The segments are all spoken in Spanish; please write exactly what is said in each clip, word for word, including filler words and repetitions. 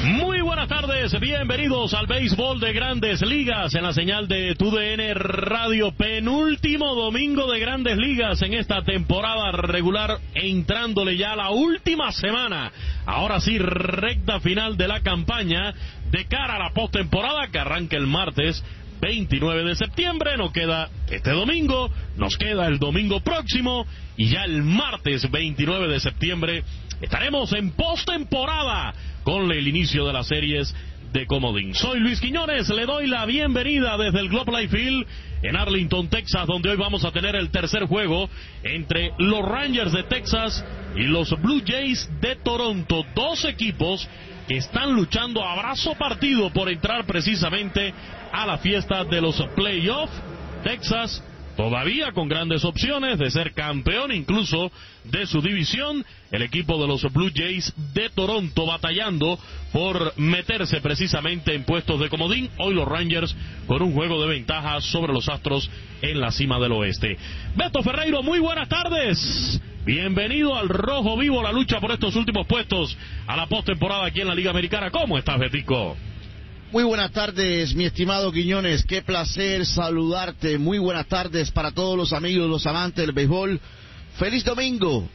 Muy buenas tardes, bienvenidos al béisbol de Grandes Ligas en la señal de T U D N Radio, penúltimo domingo de Grandes Ligas en esta temporada regular, entrándole ya a la última semana, ahora sí, recta final de la campaña, de cara a la postemporada que arranca el martes veintinueve de septiembre, nos queda este domingo, nos queda el domingo próximo, y ya el martes veintinueve de septiembre estaremos en postemporada con el inicio de las series de comodín. Soy Luis Quiñones, le doy la bienvenida desde el Globe Life Field en Arlington, Texas, donde hoy vamos a tener el tercer juego entre los Rangers de Texas y los Blue Jays de Toronto, dos equipos que están luchando a brazo partido por entrar precisamente a la fiesta de los playoffs. Texas todavía con grandes opciones de ser campeón incluso de su división. El equipo de los Blue Jays de Toronto batallando por meterse precisamente en puestos de comodín. Hoy los Rangers con un juego de ventaja sobre los Astros en la cima del oeste. Beto Ferreiro, muy buenas tardes. Bienvenido al Rojo Vivo, la lucha por estos últimos puestos a la postemporada aquí en la Liga Americana. ¿Cómo estás, Betico? Muy buenas tardes, mi estimado Quiñones, qué placer saludarte. Muy buenas tardes para todos los amigos, los amantes del béisbol. Feliz domingo,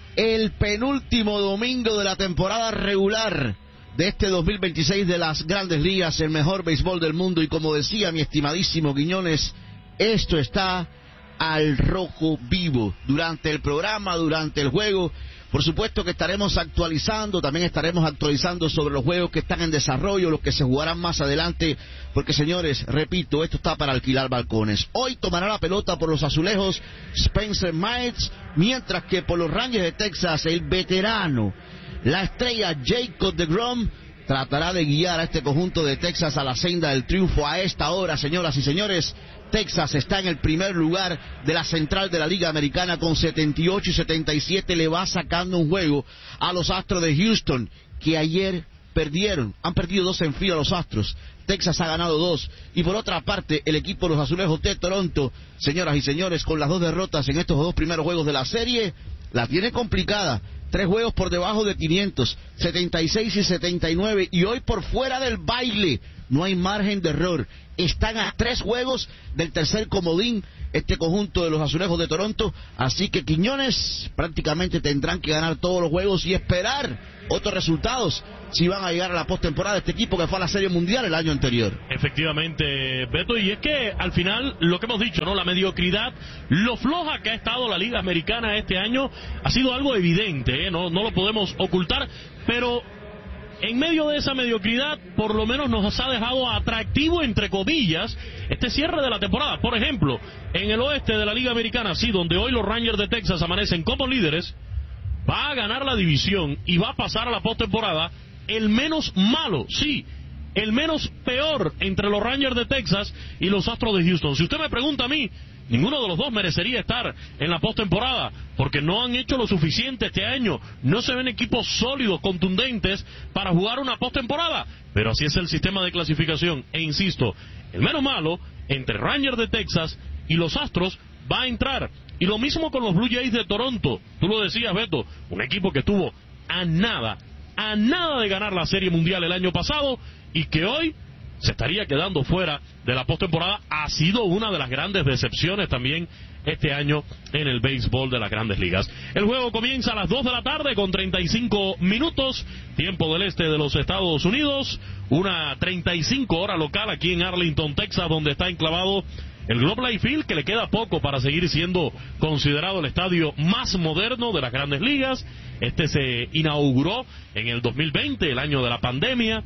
el penúltimo domingo de la temporada regular de este dos mil veintiséis de las Grandes Ligas, el mejor béisbol del mundo. Y como decía mi estimadísimo Quiñones, esto está al rojo vivo durante el programa, durante el juego. Por supuesto que estaremos actualizando, también estaremos actualizando sobre los juegos que están en desarrollo, los que se jugarán más adelante, porque señores, repito, esto está para alquilar balcones. Hoy tomará la pelota por los azulejos Spencer Miles, mientras que por los Rangers de Texas, el veterano, la estrella Jacob deGrom, tratará de guiar a este conjunto de Texas a la senda del triunfo. A esta hora, señoras y señores, Texas está en el primer lugar de la central de la Liga Americana con setenta y ocho y setenta y siete, le va sacando un juego a los Astros de Houston, que ayer perdieron, han perdido dos en fila a los Astros. Texas ha ganado dos, y por otra parte el equipo de los Azulejos de Toronto, señoras y señores, con las dos derrotas en estos dos primeros juegos de la serie, la tiene complicada. Tres juegos por debajo de quinientos, setenta y seis y setenta y nueve, y hoy por fuera del baile, no hay margen de error. Están a tres juegos del tercer comodín este conjunto de los Azulejos de Toronto, así que Quiñones prácticamente tendrán que ganar todos los juegos y esperar otros resultados si van a llegar a la postemporada este equipo que fue a la Serie Mundial el año anterior. Efectivamente, Beto, y es que al final lo que hemos dicho, ¿no? La mediocridad, lo floja que ha estado la Liga Americana este año ha sido algo evidente, ¿eh? No, no lo podemos ocultar, pero en medio de esa mediocridad, por lo menos nos ha dejado atractivo, entre comillas, este cierre de la temporada. Por ejemplo, en el oeste de la Liga Americana, sí, donde hoy los Rangers de Texas amanecen como líderes, va a ganar la división y va a pasar a la postemporada el menos malo, sí, el menos peor entre los Rangers de Texas y los Astros de Houston. Si usted me pregunta a mí, ninguno de los dos merecería estar en la postemporada, porque no han hecho lo suficiente este año. No se ven equipos sólidos, contundentes, para jugar una postemporada. Pero así es el sistema de clasificación. E insisto, el menos malo, entre Rangers de Texas y los Astros, va a entrar. Y lo mismo con los Blue Jays de Toronto. Tú lo decías, Beto, un equipo que estuvo a nada, a nada de ganar la Serie Mundial el año pasado, y que hoy se estaría quedando fuera de la postemporada. Ha sido una de las grandes decepciones también este año en el béisbol de las Grandes Ligas. El juego comienza a las dos de la tarde con treinta y cinco minutos, tiempo del este de los Estados Unidos, una treinta y cinco hora local aquí en Arlington, Texas, donde está enclavado el Globe Life Field, que le queda poco para seguir siendo considerado el estadio más moderno de las Grandes Ligas. Este se inauguró en el dos mil veinte, el año de la pandemia,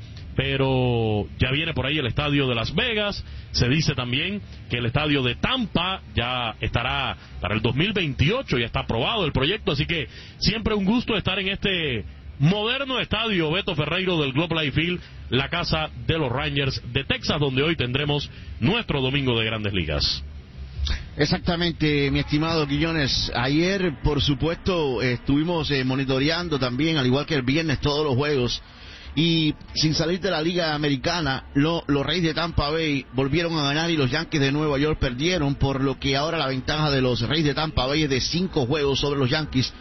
pero ya viene por ahí el estadio de Las Vegas. Se dice también que el estadio de Tampa ya estará para el dos mil veintiocho, ya está aprobado el proyecto, así que siempre un gusto estar en este moderno estadio Beto Ferreiro del Globe Life Field, la casa de los Rangers de Texas, donde hoy tendremos nuestro domingo de Grandes Ligas. Exactamente, mi estimado Quiñones. Ayer, por supuesto, eh, estuvimos eh, monitoreando también, al igual que el viernes, todos los juegos. Y sin salir de la Liga Americana, lo, los Reyes de Tampa Bay volvieron a ganar y los Yankees de Nueva York perdieron, por lo que ahora la ventaja de los Reyes de Tampa Bay es de cinco juegos sobre los Yankees.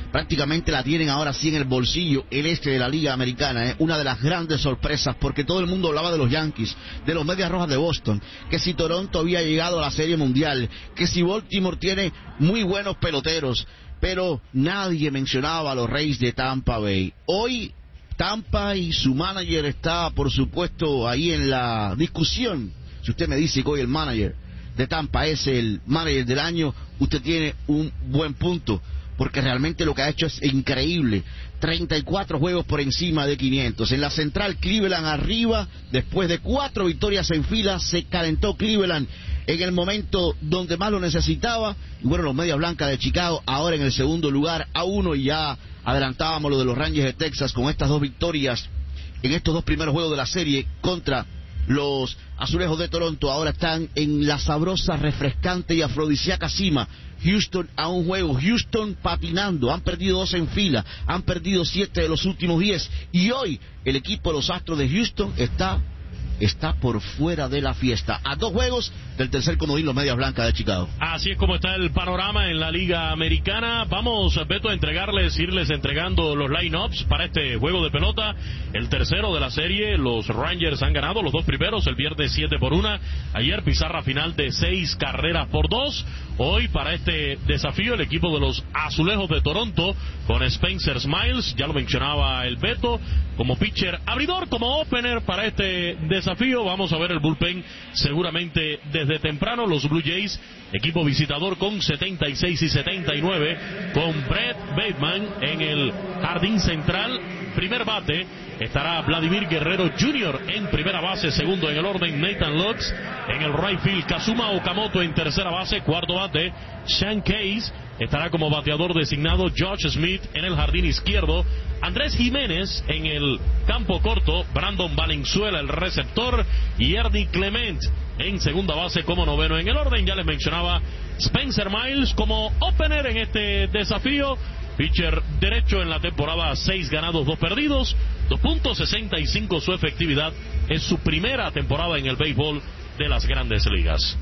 prácticamente la tienen ahora sí en el bolsillo el este de la Liga Americana, ¿eh? Una de las grandes sorpresas, porque todo el mundo hablaba de los Yankees, de los Medias Rojas de Boston, que si Toronto había llegado a la Serie Mundial, que si Baltimore tiene muy buenos peloteros, pero nadie mencionaba a los Rays de Tampa Bay. Hoy Tampa y su manager está, por supuesto, ahí en la discusión. Si usted me dice que hoy el manager de Tampa es el manager del año, usted tiene un buen punto, porque realmente lo que ha hecho es increíble. treinta y cuatro juegos por encima de quinientos. En la central, Cleveland arriba, después de cuatro victorias en fila, se calentó Cleveland en el momento donde más lo necesitaba. Y bueno, los Medias Blancas de Chicago ahora en el segundo lugar a uno, y ya adelantábamos lo de los Rangers de Texas con estas dos victorias en estos dos primeros juegos de la serie contra los Azulejos de Toronto. Ahora están en la sabrosa, refrescante y afrodisíaca cima. Houston a un juego, Houston patinando, han perdido dos en fila, han perdido siete de los últimos diez, y hoy el equipo de los Astros de Houston está está por fuera de la fiesta, a dos juegos del tercer comodín, los Medias Blancas de Chicago. Así es como está el panorama en la Liga Americana. Vamos, Beto, a entregarles, irles entregando los line-ups para este juego de pelota, el tercero de la serie. Los Rangers han ganado los dos primeros, el viernes siete por una, ayer pizarra final de seis carreras por dos. Hoy para este desafío el equipo de los Azulejos de Toronto con Spencer Smiles, ya lo mencionaba el Beto, como pitcher abridor, como opener para este desafío. Vamos a ver el bullpen seguramente desde temprano. Los Blue Jays, equipo visitador con setenta y seis y setenta y nueve, con Brett Bateman en el jardín central. Primer bate estará Vladimir Guerrero junior en primera base, segundo en el orden Nathan Lux, en el right field Kazuma Okamoto en tercera base, cuarto bate Sean Case, estará como bateador designado Josh Smith en el jardín izquierdo, Andrés Jiménez en el campo corto, Brandon Valenzuela el receptor y Ernie Clement en segunda base como noveno. En el orden ya les mencionaba Spencer Miles como opener en este desafío. Pitcher derecho en la temporada, seis ganados, dos perdidos, dos punto sesenta y cinco su efectividad. Es su primera temporada en el béisbol de las Grandes Ligas.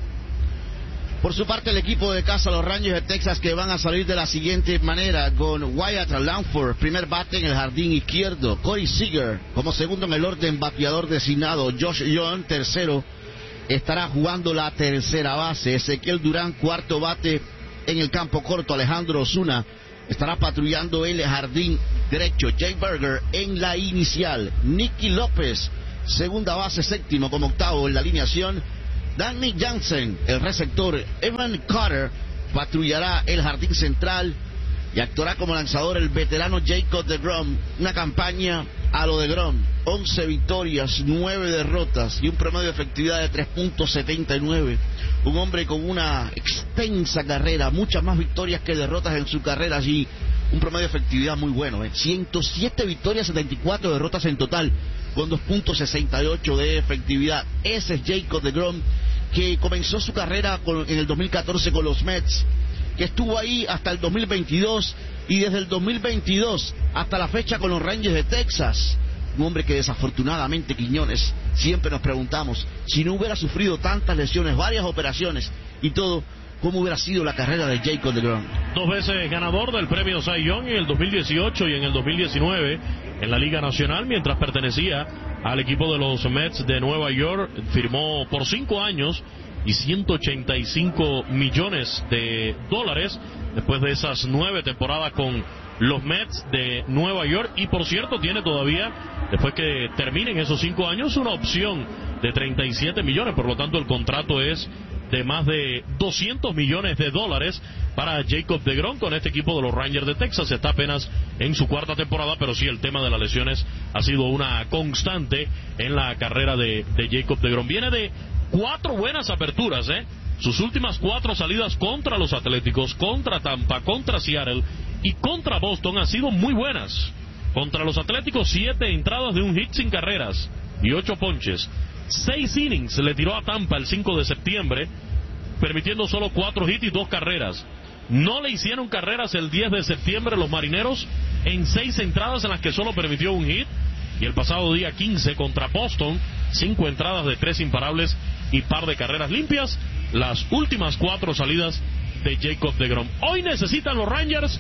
Por su parte, el equipo de casa, los Rangers de Texas, que van a salir de la siguiente manera, con Wyatt Langford, primer bate en el jardín izquierdo, Corey Seager como segundo en el orden, bateador designado, Josh Young, tercero, estará jugando la tercera base, Ezequiel Durán, cuarto bate en el campo corto, Alejandro Osuna estará patrullando el jardín derecho, Jay Berger en la inicial, Nicky López, segunda base, séptimo como octavo en la alineación, Danny Jansen, el receptor, Evan Carter patrullará el jardín central y actuará como lanzador el veterano Jacob deGrom. Una campaña a lo deGrom, once victorias, nueve derrotas y un promedio de efectividad de tres punto setenta y nueve. Un hombre con una extensa carrera, muchas más victorias que derrotas en su carrera allí. Un promedio de efectividad muy bueno, ¿eh? ciento siete victorias, setenta y cuatro derrotas en total, con dos punto sesenta y ocho de efectividad. Ese es Jacob deGrom, que comenzó su carrera con, en el dos mil catorce con los Mets, que estuvo ahí hasta el dos mil veintidós, y desde el dos mil veintidós hasta la fecha con los Rangers de Texas. Un hombre que desafortunadamente, Quiñones, siempre nos preguntamos, si no hubiera sufrido tantas lesiones, varias operaciones y todo, ¿cómo hubiera sido la carrera de Jacob deGrom? Dos veces ganador del premio Cy Young en el dos mil dieciocho y en el dos mil diecinueve en la Liga Nacional, mientras pertenecía al equipo de los Mets de Nueva York. Firmó por cinco años y ciento ochenta y cinco millones de dólares después de esas nueve temporadas con los Mets de Nueva York. Y por cierto, tiene todavía, después que terminen esos cinco años, una opción de treinta y siete millones. Por lo tanto, el contrato es de más de doscientos millones de dólares para Jacob deGrom con este equipo de los Rangers de Texas. Está apenas en su cuarta temporada, pero sí, el tema de las lesiones ha sido una constante en la carrera de, de Jacob deGrom. Viene de cuatro buenas aperturas, ¿eh? Sus últimas cuatro salidas contra los Atléticos, contra Tampa, contra Seattle y contra Boston han sido muy buenas. Contra los Atléticos, siete entradas de un hit sin carreras y ocho ponches. Seis innings le tiró a Tampa el cinco de septiembre, permitiendo solo cuatro hits y dos carreras. No le hicieron carreras el diez de septiembre los Marineros en seis entradas en las que solo permitió un hit. Y el pasado día quince contra Boston, cinco entradas de tres imparables y par de carreras limpias. Las últimas cuatro salidas de Jacob deGrom. Hoy necesitan los Rangers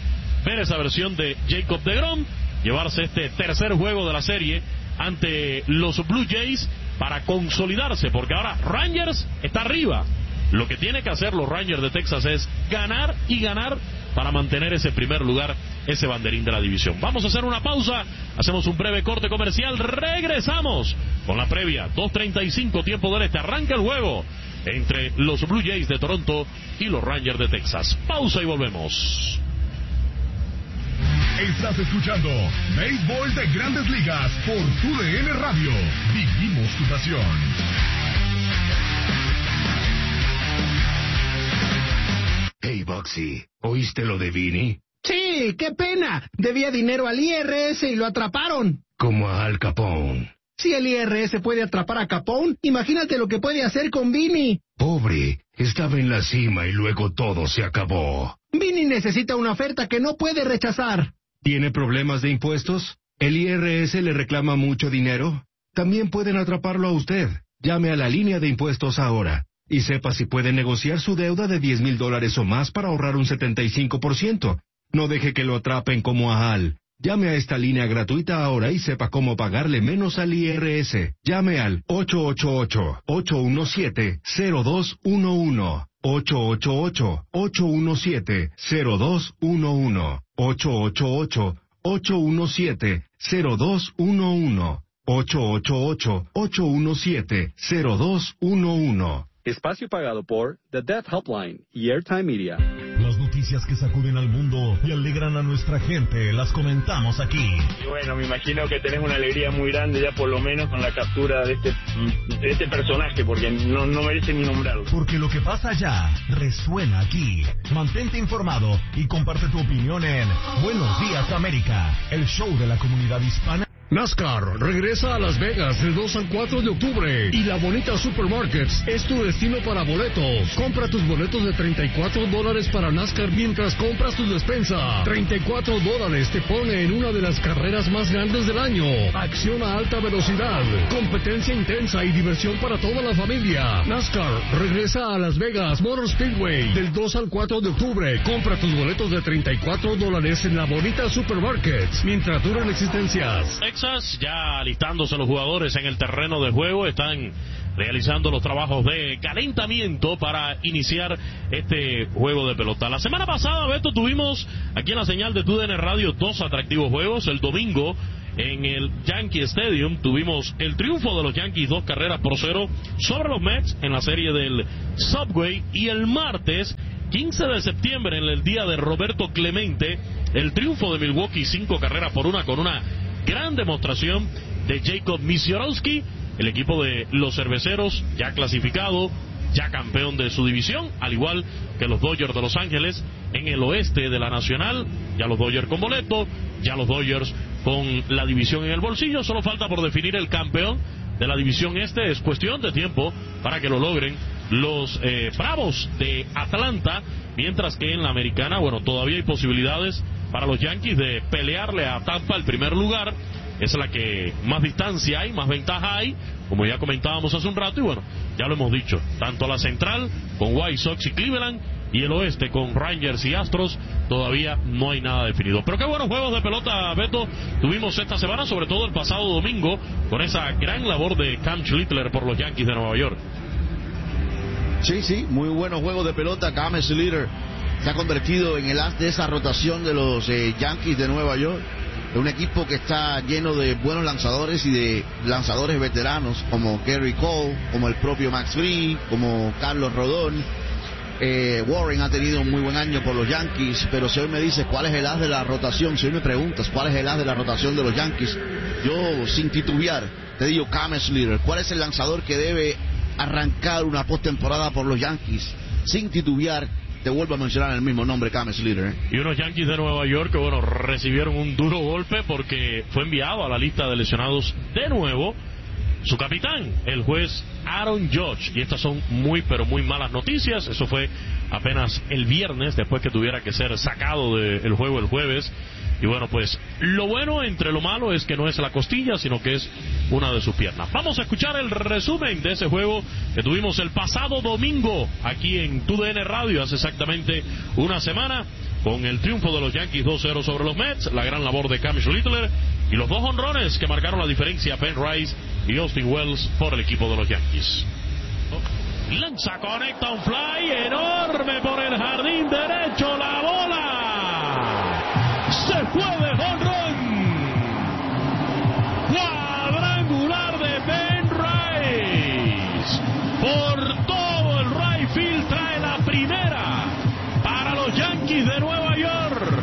ver esa versión de Jacob deGrom, llevarse este tercer juego de la serie ante los Blue Jays para consolidarse, porque ahora Rangers está arriba. Lo que tiene que hacer los Rangers de Texas es ganar y ganar para mantener ese primer lugar, ese banderín de la división. Vamos a hacer una pausa, hacemos un breve corte comercial, regresamos con la previa, dos treinta y cinco tiempo del este, arranca el juego entre los Blue Jays de Toronto y los Rangers de Texas. Pausa y volvemos. Estás escuchando Béisbol de Grandes Ligas por Tu D N Radio. Vivimos tu pasión. Hey, Boxy, ¿oíste lo de Vinny? Sí, qué pena. Debía dinero al I R S y lo atraparon. Como a Al Capone. Si el I R S puede atrapar a Capone, imagínate lo que puede hacer con Vinny. Pobre, estaba en la cima y luego todo se acabó. Vinny necesita una oferta que no puede rechazar. ¿Tiene problemas de impuestos? ¿El I R S le reclama mucho dinero? También pueden atraparlo a usted. Llame a la línea de impuestos ahora y sepa si puede negociar su deuda de diez mil dólares o más para ahorrar un setenta y cinco por ciento. No deje que lo atrapen como a Al. Llame a esta línea gratuita ahora y sepa cómo pagarle menos al I R S. Llame al ocho ocho ocho, ocho uno siete, cero dos uno uno. ocho ocho ocho, ocho uno siete, cero dos uno uno. ocho ocho ocho, ocho uno siete, cero dos uno uno. ocho ocho ocho, ocho uno siete, cero dos uno uno. Espacio pagado por The Death Helpline y Airtime Media. Las noticias que sacuden al mundo y alegran a nuestra gente, las comentamos aquí. Y bueno, me imagino que tenés una alegría muy grande ya por lo menos con la captura de este, de este personaje, porque no, no merece ni nombrarlo. Porque lo que pasa allá resuena aquí. Mantente informado y comparte tu opinión en Buenos Días América, el show de la comunidad hispana. NASCAR regresa a Las Vegas del dos al cuatro de octubre y la Bonita Supermarkets es tu destino para boletos. Compra tus boletos de treinta y cuatro dólares para NASCAR mientras compras tu despensa. treinta y cuatro dólares te pone en una de las carreras más grandes del año. Acción a alta velocidad, competencia intensa y diversión para toda la familia. NASCAR regresa a Las Vegas Motor Speedway del dos al cuatro de octubre. Compra tus boletos de treinta y cuatro dólares en la Bonita Supermarkets mientras duran existencias. Texas, ya alistándose los jugadores en el terreno de juego, están realizando los trabajos de calentamiento para iniciar este juego de pelota. La semana pasada, Beto, tuvimos aquí en la señal de Tu D N Radio dos atractivos juegos. El domingo en el Yankee Stadium tuvimos el triunfo de los Yankees, dos carreras por cero sobre los Mets en la serie del Subway, y el martes quince de septiembre, en el día de Roberto Clemente, el triunfo de Milwaukee, cinco carreras por una, con una gran demostración de Jacob Misiorowski, el equipo de los cerveceros ya clasificado, ya campeón de su división, al igual que los Dodgers de Los Ángeles en el oeste de la Nacional. Ya los Dodgers con boleto, ya los Dodgers con la división en el bolsillo. Solo falta por definir el campeón de la división este. Es cuestión de tiempo para que lo logren los eh, Bravos de Atlanta, mientras que en la americana, bueno, todavía hay posibilidades para los Yankees de pelearle a Tampa el primer lugar. Es la que más distancia hay, más ventaja hay, como ya comentábamos hace un rato, y bueno, ya lo hemos dicho, tanto la central con White Sox y Cleveland, y el oeste con Rangers y Astros, todavía no hay nada definido. Pero qué buenos juegos de pelota, Beto, tuvimos esta semana, sobre todo el pasado domingo, con esa gran labor de Cam Schlittler por los Yankees de Nueva York. Sí, sí, muy buenos juegos de pelota. Cam Schlittler se ha convertido en el as de esa rotación de los eh, Yankees de Nueva York. Es un equipo que está lleno de buenos lanzadores y de lanzadores veteranos, como Gary Cole, como el propio Max Fried, como Carlos Rodón. Eh, Warren ha tenido un muy buen año por los Yankees, pero si hoy me dices cuál es el as de la rotación, si hoy me preguntas cuál es el as de la rotación de los Yankees, yo sin titubear te digo Cam Schlittler. ¿Cuál es el lanzador que debe arrancar una postemporada por los Yankees? Sin titubear te vuelvo a mencionar el mismo nombre, Cam Schlittler. ¿eh? Y unos Yankees de Nueva York que, bueno, recibieron un duro golpe porque fue enviado a la lista de lesionados de nuevo su capitán, el juez Aaron Judge. Y estas son muy, pero muy malas noticias. Eso fue apenas el viernes, después que tuviera que ser sacado del juego el jueves. Y bueno, pues lo bueno entre lo malo es que no es la costilla, sino que es una de sus piernas. Vamos a escuchar el resumen de ese juego que tuvimos el pasado domingo aquí en Tu D N Radio, hace exactamente una semana. con el triunfo de los Yankees dos cero sobre los Mets, la gran labor de Cam Schlittler y los dos honrones que marcaron la diferencia, Ben Rice y Austin Wells por el equipo de los Yankees. Lanza, conecta un fly enorme por el jardín derecho, la bola se fue de jonrón, cuadrangular de Ben Rice por todo el right field, trae la primera para los Yankees de Nueva York.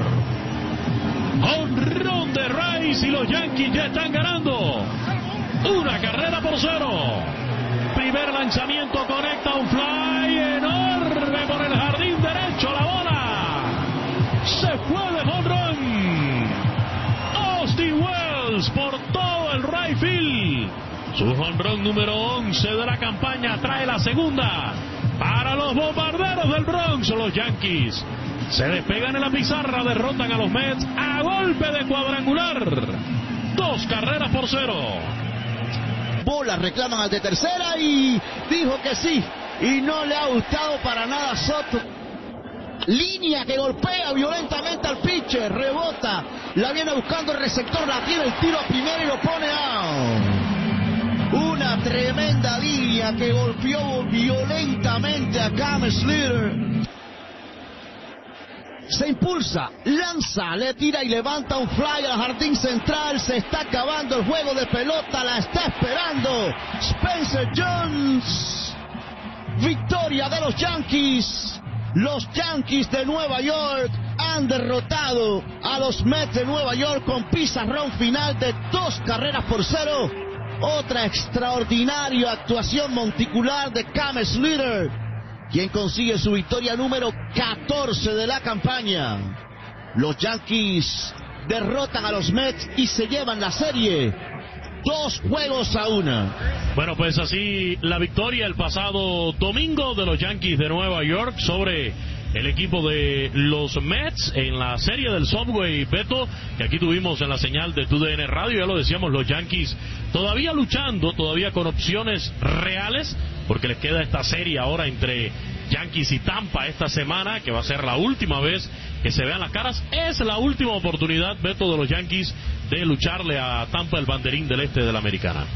Jonrón de Rice y los Yankees ya están ganando una carrera por cero. Primer lanzamiento, conecta un fly enorme por el jardín derecho, la bola se fue de jonrón. Austin Wells por todo el right field, su jonrón número once de la campaña, trae la segunda para los bombarderos del Bronx. Los Yankees se despegan en la pizarra, derrotan a los Mets a golpe de cuadrangular, dos carreras por cero. Bola, reclaman al de tercera y dijo que sí, y no le ha gustado para nada Soto. Línea que golpea violentamente al pitcher, rebota, la viene buscando el receptor, la tiene el tiro a primera y lo pone out. Una tremenda línea que golpeó violentamente a Cam Schlittler. Se impulsa, lanza, le tira y levanta un fly al jardín central. Se está acabando el juego de pelota, la está esperando Spencer Jones. Victoria de los Yankees. Los Yankees de Nueva York han derrotado a los Mets de Nueva York con pizarrón final de dos carreras por cero. Otra extraordinaria actuación monticular de Cam Schlittler, quien consigue su victoria número catorce de la campaña. Los Yankees derrotan a los Mets y se llevan la serie dos juegos a una. Bueno, pues así la victoria el pasado domingo de los Yankees de Nueva York sobre el equipo de los Mets en la serie del Subway, Beto, que aquí tuvimos en la señal de T U D N Radio. Ya lo decíamos, los Yankees todavía luchando, todavía con opciones reales, porque les queda esta serie ahora entre Yankees y Tampa esta semana, que va a ser la última vez que se vean las caras. Es la última oportunidad, Beto, de los Yankees de lucharle a Tampa, el banderín del este de la Americana.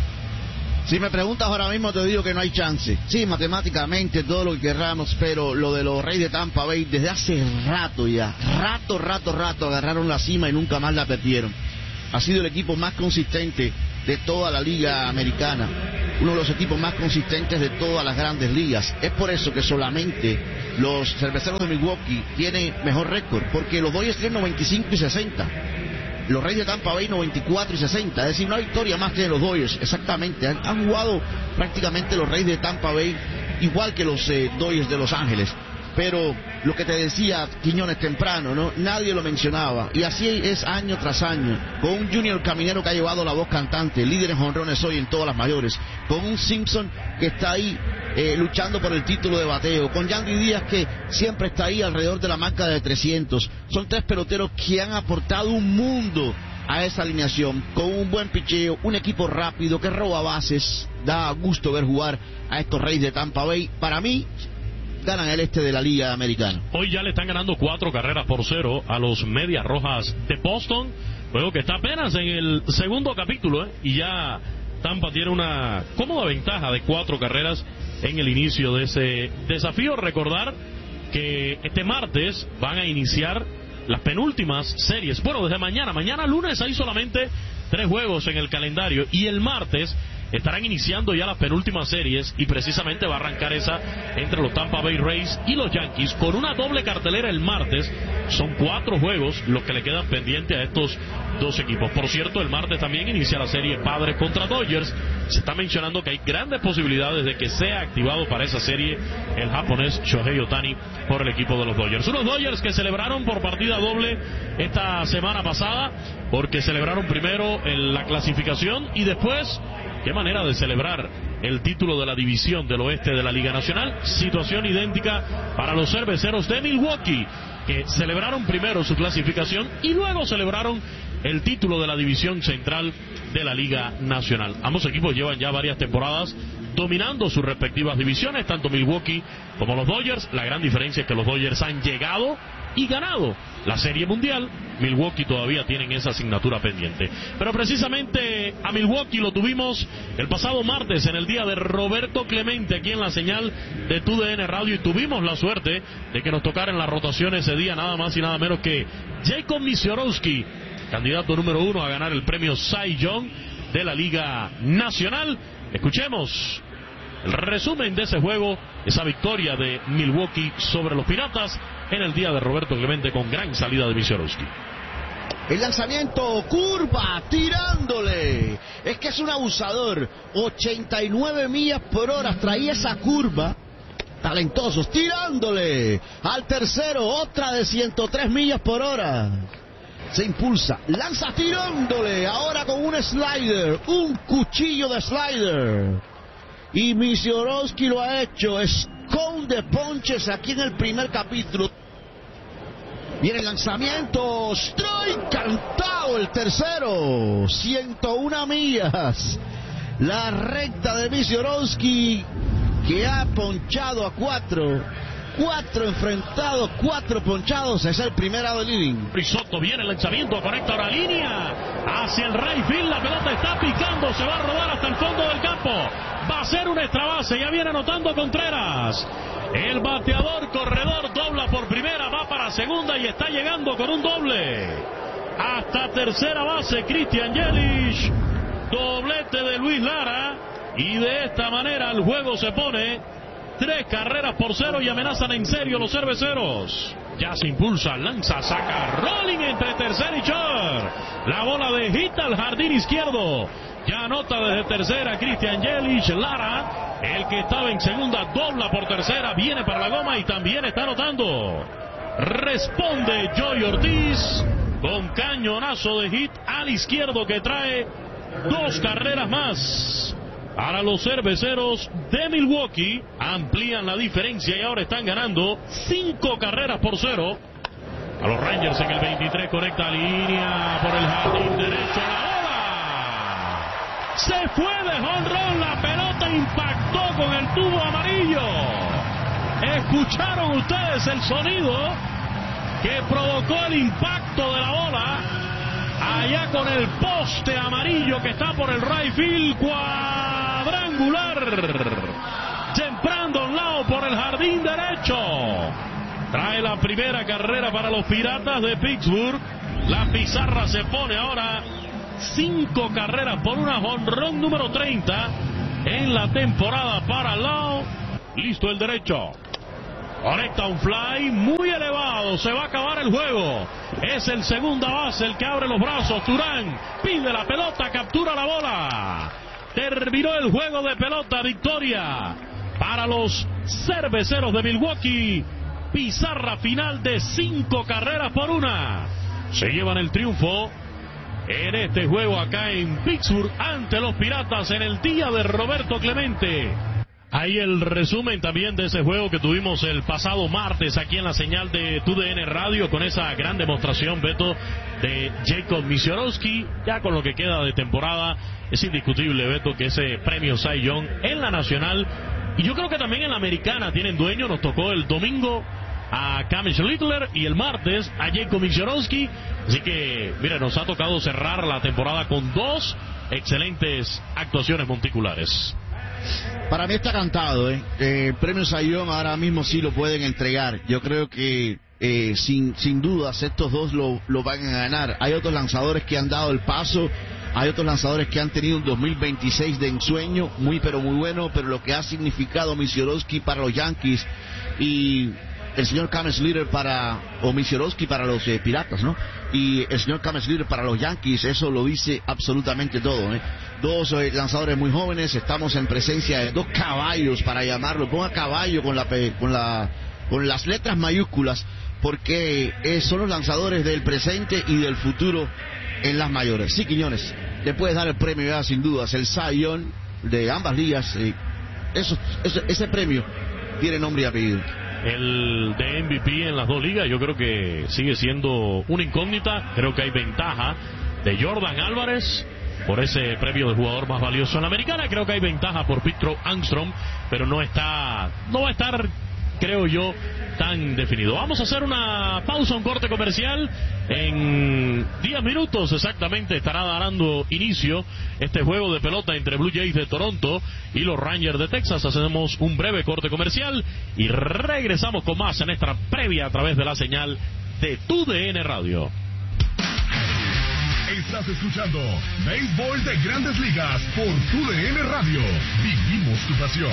Si me preguntas ahora mismo te digo que no hay chance. Sí, matemáticamente, todo lo que querramos, pero lo de los Reyes de Tampa Bay desde hace rato ya, rato, rato, rato agarraron la cima y nunca más la perdieron. Ha sido el equipo más consistente de toda la liga americana, uno de los equipos más consistentes de todas las grandes ligas. Es por eso que solamente los cerveceros de Milwaukee tienen mejor récord, porque los Dodgers tienen noventa y cinco y sesenta. Los Reyes de Tampa Bay noventa y cuatro y sesenta, es decir, una victoria más tienen los Dodgers, exactamente. Han, han jugado prácticamente los Reyes de Tampa Bay igual que los eh, Dodgers de Los Ángeles. Pero lo que te decía Quiñones temprano, ¿no? Nadie lo mencionaba, y así es año tras año, con un Junior Caminero que ha llevado la voz cantante, líder en jonrones hoy en todas las mayores, con un Simpson que está ahí eh, luchando por el título de bateo, con Yandy Díaz que siempre está ahí alrededor de la marca de trescientos. Son tres peloteros que han aportado un mundo a esa alineación, con un buen picheo, un equipo rápido que roba bases. Da gusto ver jugar a estos Reyes de Tampa Bay. Para mí, ganan el este de la Liga Americana. Hoy ya le están ganando cuatro carreras por cero a los Medias Rojas de Boston, juego que está apenas en el segundo capítulo, ¿eh? Y ya Tampa tiene una cómoda ventaja de cuatro carreras en el inicio de ese desafío. Recordar que este martes van a iniciar las penúltimas series. Bueno, desde mañana, mañana lunes hay solamente tres juegos en el calendario, y el martes estarán iniciando ya las penúltimas series, y precisamente va a arrancar esa entre los Tampa Bay Rays y los Yankees con una doble cartelera el martes. Son cuatro juegos los que le quedan pendientes a estos dos equipos. Por cierto, el martes también inicia la serie Padres contra Dodgers. Se está mencionando que hay grandes posibilidades de que sea activado para esa serie el japonés Shohei Ohtani por el equipo de los Dodgers. Unos Dodgers que celebraron por partida doble esta semana pasada, porque celebraron primero en la clasificación y después, qué manera de celebrar el título de la división del oeste de la Liga Nacional. Situación idéntica para los cerveceros de Milwaukee, que celebraron primero su clasificación y luego celebraron el título de la división central de la Liga Nacional. Ambos equipos llevan ya varias temporadas dominando sus respectivas divisiones, tanto Milwaukee como los Dodgers. La gran diferencia es que los Dodgers han llegado y ganado la Serie Mundial. Milwaukee todavía tienen esa asignatura pendiente. Pero precisamente a Milwaukee lo tuvimos el pasado martes en el día de Roberto Clemente aquí en la señal de T U D N Radio, y tuvimos la suerte de que nos tocara en la rotación ese día nada más y nada menos que Jacob Misiorowski, candidato número uno a ganar el premio Cy Young de la Liga Nacional. Escuchemos el resumen de ese juego, esa victoria de Milwaukee sobre los Piratas en el día de Roberto Clemente con gran salida de Misiorowski. El lanzamiento, curva, tirándole. Es que es un abusador. ochenta y nueve millas por hora traía esa curva. Talentosos, tirándole. Al tercero, otra de ciento tres millas por hora. Se impulsa, lanza tirándole. Ahora con un slider, un cuchillo de slider. Y Misiorowski lo ha hecho. Esconde ponches aquí en el primer capítulo. Viene el lanzamiento, strike cantado el tercero, ciento una millas. La recta de Misiorowski, que ha ponchado a cuatro, cuatro enfrentados, cuatro ponchados, es el primer out del inning. Risotto viene el lanzamiento, conecta la línea, hacia el right field, la pelota está picando, se va a rodar hasta el fondo del campo. Va a ser una extra base, ya viene anotando Contreras. El bateador corredor dobla por primera, va para segunda y está llegando con un doble. Hasta tercera base, Christian Yelich. Doblete de Luis Lara. Y de esta manera el juego se pone tres carreras por cero y amenazan en serio los cerveceros. Ya se impulsa, lanza, saca, rolling entre tercera y short. La bola de hit al jardín izquierdo. Ya anota desde tercera Christian Yelich. Lara, el que estaba en segunda, dobla por tercera, viene para la goma y también está anotando. Responde Joey Ortiz con cañonazo de hit al izquierdo que trae dos carreras más. Para los cerveceros de Milwaukee, amplían la diferencia y ahora están ganando cinco carreras por cero. A los Rangers en el veintitrés, conecta línea por el jardín derecho. La bola se fue de jonrón, la pelota impactó con el tubo amarillo. ¿Escucharon ustedes el sonido que provocó el impacto de la bola? Allá con el poste amarillo que está por el right field, cuadrangular. Temprano a un lado por el jardín derecho. Trae la primera carrera para los Piratas de Pittsburgh. La pizarra se pone ahora cinco carreras por una, jonrón número treinta en la temporada para Lau. Listo el derecho. Conecta un fly muy elevado, se va a acabar el juego. Es el segunda base el que abre los brazos. Turán pide la pelota, captura la bola. Terminó el juego de pelota, victoria para los cerveceros de Milwaukee. Pizarra final de cinco carreras por una. Se llevan el triunfo en este juego acá en Pittsburgh ante los Piratas en el día de Roberto Clemente. Ahí el resumen también de ese juego que tuvimos el pasado martes aquí en la señal de T U D N Radio con esa gran demostración, Beto, de Jacob Misiorowski. Ya con lo que queda de temporada es indiscutible, Beto, que ese premio Cy Young en la nacional y yo creo que también en la americana tienen dueño. Nos tocó el domingo a Camish Littler y el martes a Jacob Misiorowski. Así que, mira, nos ha tocado cerrar la temporada con dos excelentes actuaciones monticulares. Para mí está cantado, ¿eh? El premio Cy Young ahora mismo sí lo pueden entregar. Yo creo que eh, sin sin dudas estos dos lo, lo van a ganar. Hay otros lanzadores que han dado el paso, hay otros lanzadores que han tenido un dos mil veintiséis de ensueño muy pero muy bueno, pero lo que ha significado Misiorowski para los Yankees y el señor Cam Slater para, o Misiorowski para los eh, Piratas, ¿no? Y el señor Cam Slater para los Yankees, eso lo dice absolutamente todo, ¿eh? Dos eh, lanzadores muy jóvenes, estamos en presencia de dos caballos, para llamarlo, ponga caballo con la con la con las letras mayúsculas, porque eh, son los lanzadores del presente y del futuro en las mayores. Sí, Quiñones, le puedes dar el premio ya sin dudas, el Cy Young de ambas ligas, eh, eso, eso, ese premio tiene nombre y apellido. El de M V P en las dos ligas yo creo que sigue siendo una incógnita. Creo que hay ventaja de Jordan Álvarez por ese premio de jugador más valioso en la americana. Creo que hay ventaja por Victor Armstrong, pero no está, no va a estar, creo yo, están definidos. Vamos a hacer una pausa, un corte comercial. En diez minutos exactamente estará dando inicio este juego de pelota entre Blue Jays de Toronto y los Rangers de Texas. Hacemos un breve corte comercial y regresamos con más en esta previa a través de la señal de Tu D N Radio. Estás escuchando Béisbol de Grandes Ligas por Tu D N Radio. Vivimos tu pasión.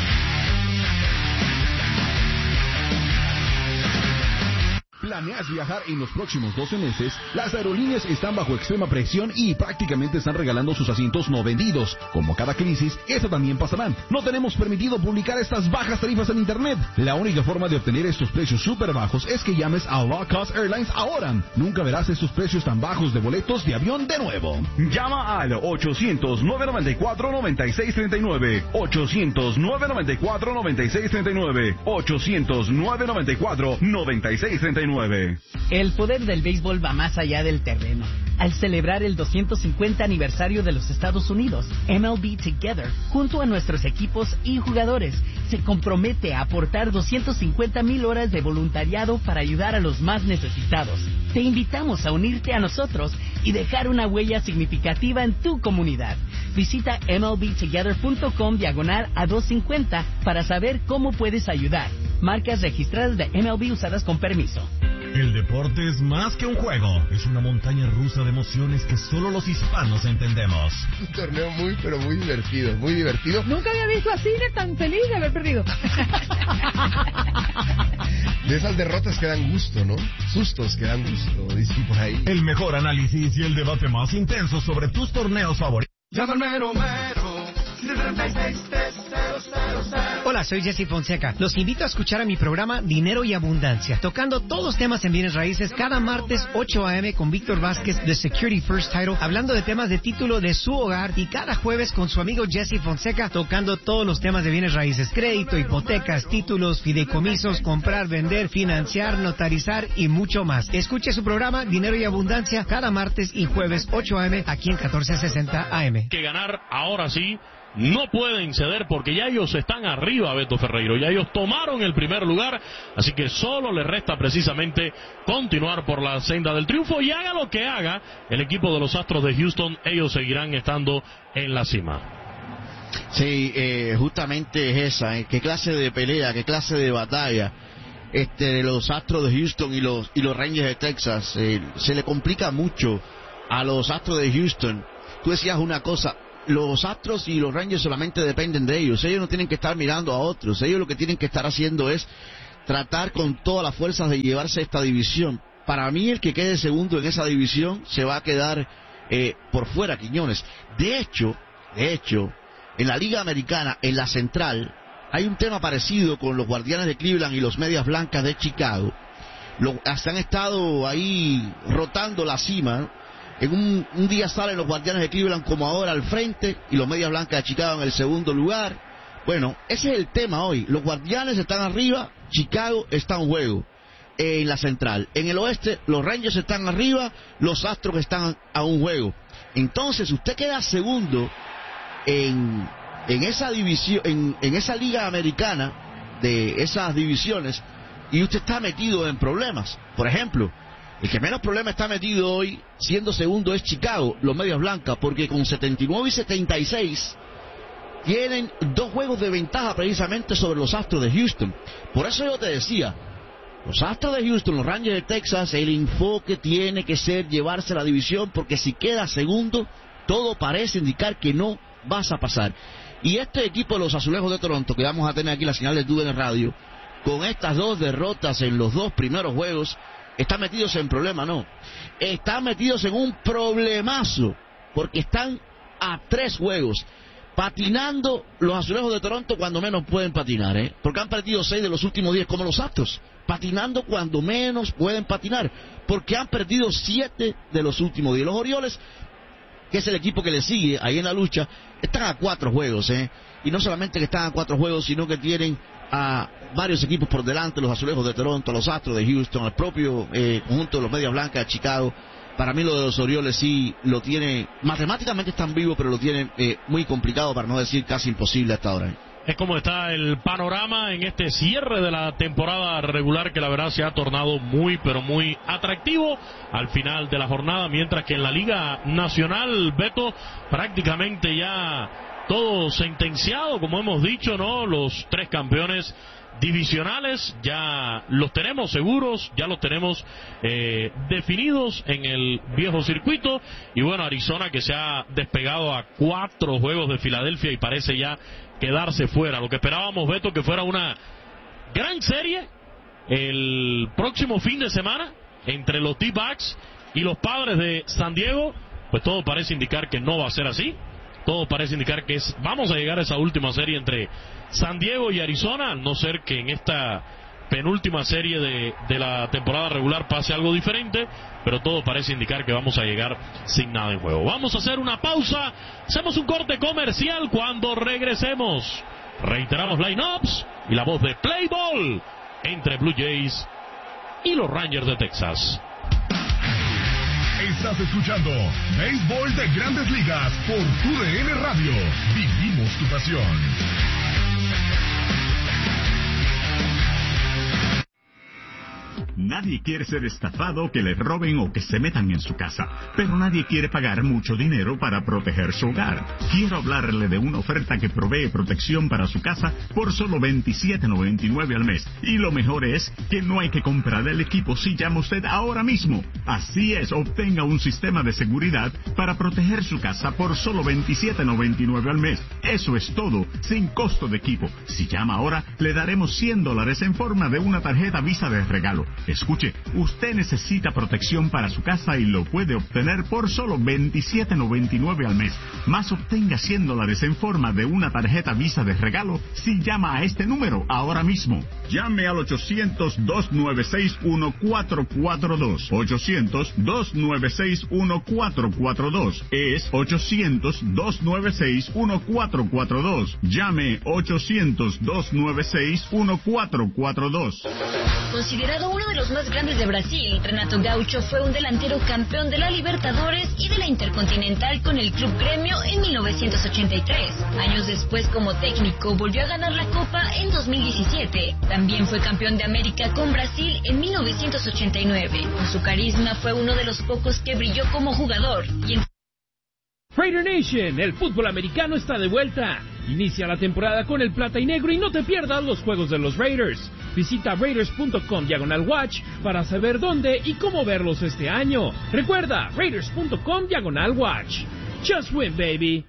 ¿Planeas viajar en los próximos doce meses? Las aerolíneas están bajo extrema presión y prácticamente están regalando sus asientos no vendidos. Como cada crisis, eso también pasará. No tenemos permitido publicar estas bajas tarifas en internet. La única forma de obtener estos precios súper bajos es que llames a Low Cost Airlines ahora. Nunca verás estos precios tan bajos de boletos de avión de nuevo. Llama al ochocientos, nueve noventa y cuatro, noventa y seis treinta y nueve. ochocientos, nueve noventa y cuatro, noventa y seis treinta y nueve. ochocientos, nueve noventa y cuatro, noventa y seis treinta y nueve. El poder del béisbol va más allá del terreno. Al celebrar el doscientos cincuenta aniversario de los Estados Unidos, M L B Together, junto a nuestros equipos y jugadores, se compromete a aportar doscientas cincuenta mil horas de voluntariado para ayudar a los más necesitados. Te invitamos a unirte a nosotros y dejar una huella significativa en tu comunidad. Visita M L B together punto com diagonal a doscientos cincuenta para saber cómo puedes ayudar. Marcas registradas de M L B usadas con permiso. El deporte es más que un juego, es una montaña rusa de emociones que solo los hispanos entendemos. Un torneo muy, pero muy divertido, muy divertido. Nunca había visto a Cine tan feliz de haber perdido. De esas derrotas que dan gusto, ¿no? Sustos que dan gusto, dicen por ahí. El mejor análisis y el debate más intenso sobre tus torneos favoritos. Llama al mero mero. Hola, soy Jesse Fonseca. Los invito a escuchar a mi programa Dinero y Abundancia, tocando todos los temas en bienes raíces cada martes ocho a eme con Víctor Vázquez de Security First Title, hablando de temas de título de su hogar, y cada jueves con su amigo Jesse Fonseca tocando todos los temas de bienes raíces: crédito, hipotecas, títulos, fideicomisos, comprar, vender, financiar, notarizar y mucho más. Escuche su programa Dinero y Abundancia cada martes y jueves ocho a eme aquí en catorce sesenta A M. Que ganar ahora sí. No pueden ceder porque ya ellos están arriba, Beto Ferreiro. Ya ellos tomaron el primer lugar, así que solo les resta precisamente continuar por la senda del triunfo, y haga lo que haga el equipo de los Astros de Houston, ellos seguirán estando en la cima. Sí, eh, justamente es esa, ¿eh? Qué clase de pelea, qué clase de batalla este de los Astros de Houston y los y los Rangers de Texas. Eh, se le complica mucho a los Astros de Houston. Tú decías una cosa: los Astros y los Rangers solamente dependen de ellos. Ellos no tienen que estar mirando a otros. Ellos lo que tienen que estar haciendo es tratar con todas las fuerzas de llevarse esta división. Para mí, el que quede segundo en esa división se va a quedar eh, por fuera, Quiñones. De hecho, de hecho, en la Liga Americana, en la Central, hay un tema parecido con los Guardianes de Cleveland y los Medias Blancas de Chicago. Lo, hasta han estado ahí rotando la cima. En un, un día salen los Guardianes de Cleveland como ahora al frente y los Medias Blancas de Chicago en el segundo lugar. Bueno, ese es el tema hoy. Los Guardianes están arriba, Chicago está en juego en la Central. En el oeste, los Rangers están arriba, los Astros están a un juego. Entonces, usted queda segundo en, en esa división, en, en esa liga americana de esas divisiones, y usted está metido en problemas. Por ejemplo, el que menos problema está metido hoy, siendo segundo, es Chicago, los Medias Blancas, porque con setenta y nueve y setenta y seis tienen dos juegos de ventaja precisamente sobre los Astros de Houston. Por eso yo te decía, los Astros de Houston, los Rangers de Texas, el enfoque tiene que ser llevarse la división, porque si queda segundo, todo parece indicar que no vas a pasar. Y este equipo de los Azulejos de Toronto, que vamos a tener aquí la señal de Tu D N Radio, con estas dos derrotas en los dos primeros juegos, están metidos en problema, no. Están metidos en un problemazo, porque están a tres juegos. Patinando los Azulejos de Toronto cuando menos pueden patinar, ¿eh? Porque han perdido seis de los últimos diez, como los Astros. Patinando cuando menos pueden patinar, porque han perdido siete de los últimos diez. Los Orioles, que es el equipo que le sigue ahí en la lucha, están a cuatro juegos, ¿eh? Y no solamente que están a cuatro juegos, sino que tienen a varios equipos por delante: los Azulejos de Toronto, los Astros de Houston, el propio eh, conjunto de los Medias Blancas de Chicago. Para mí lo de los Orioles sí lo tiene, matemáticamente están vivos, pero lo tienen eh, muy complicado, para no decir casi imposible hasta ahora. es como está el panorama en este cierre de la temporada regular, que la verdad se ha tornado muy pero muy atractivo al final de la jornada, mientras que en la Liga Nacional, Beto, prácticamente ya todo sentenciado, como hemos dicho, ¿no? Los tres campeones divisionales ya los tenemos seguros, ya los tenemos eh, definidos en el viejo circuito. Y bueno, Arizona, que se ha despegado a cuatro juegos de Filadelfia y parece ya quedarse fuera. Lo que esperábamos, Beto, que fuera una gran serie el próximo fin de semana entre los D-Backs y los Padres de San Diego, pues todo parece indicar que no va a ser así. Todo parece indicar que es, vamos a llegar a esa última serie entre San Diego y Arizona, al no ser que en esta penúltima serie de, de la temporada regular pase algo diferente, pero todo parece indicar que vamos a llegar sin nada en juego. Vamos a hacer una pausa, hacemos un corte comercial. Cuando regresemos, reiteramos lineups y la voz de Play Ball entre Blue Jays y los Rangers de Texas. Estás escuchando Béisbol de Grandes Ligas por U D N Radio. Vivimos tu pasión. Nadie quiere ser estafado, que le roben o que se metan en su casa, pero nadie quiere pagar mucho dinero para proteger su hogar. Quiero hablarle de una oferta que provee protección para su casa por solo veintisiete noventa y nueve al mes. Y lo mejor es que no hay que comprar el equipo si llama usted ahora mismo. Así es, obtenga un sistema de seguridad para proteger su casa por solo veintisiete noventa y nueve al mes. Eso es todo, sin costo de equipo. Si llama ahora, le daremos cien dólares en forma de una tarjeta Visa de regalo. Escuche, usted necesita protección para su casa y lo puede obtener por solo veintisiete noventa y nueve al mes. Más obtenga cien dólares en forma de una tarjeta Visa de regalo si llama a este número ahora mismo. Llame al ochocientos, dos nueve seis, uno cuatro cuatro dos. ochocientos, dos nueve seis, uno cuatro cuatro dos. Es ochocientos, dos nueve seis, uno cuatro cuatro dos. Llame ochocientos, dos nueve seis, uno cuatro cuatro dos. Considerado uno de los más grandes de Brasil, Renato Gaucho fue un delantero campeón de la Libertadores y de la Intercontinental con el Club Gremio en mil novecientos ochenta y tres. Años después, como técnico, volvió a ganar la Copa en dos mil diecisiete. También fue campeón de América con Brasil en mil novecientos ochenta y nueve. Con su carisma fue uno de los pocos que brilló como jugador. Y en... Raider Nation, el fútbol americano está de vuelta. Inicia la temporada con el plata y negro y no te pierdas los juegos de los Raiders. Visita raiders punto com diagonal watch para saber dónde y cómo verlos este año. Recuerda, raiders punto com diagonal watch. Just win, baby.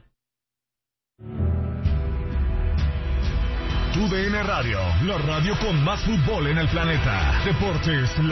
U D N Radio, la radio con más fútbol en el planeta. Deportes.